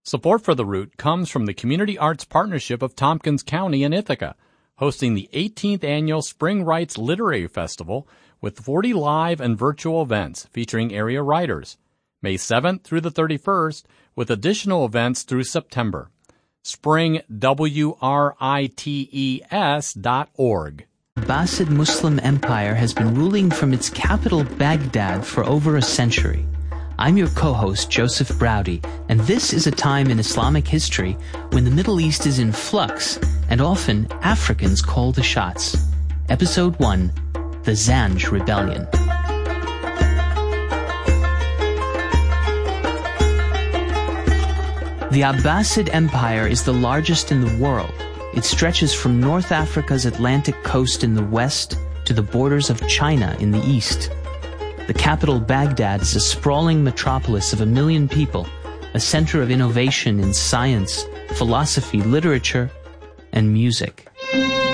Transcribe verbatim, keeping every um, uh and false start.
Support for The Root comes from the Community Arts Partnership of Tompkins County in Ithaca, hosting the eighteenth Annual Spring Writes Literary Festival with forty live and virtual events featuring area writers, May seventh through the thirty-first, with additional events through September. spring writes dot org. The Abbasid Muslim Empire has been ruling from its capital Baghdad for over a century. I'm your co-host, Joseph Browdy, and this is a time in Islamic history when the Middle East is in flux, and often Africans call the shots. Episode one, The Zanj Rebellion. The Abbasid Empire is the largest in the world. It stretches from North Africa's Atlantic coast in the west to the borders of China in the east. The capital, Baghdad, is a sprawling metropolis of a million people, a center of innovation in science, philosophy, literature, and music.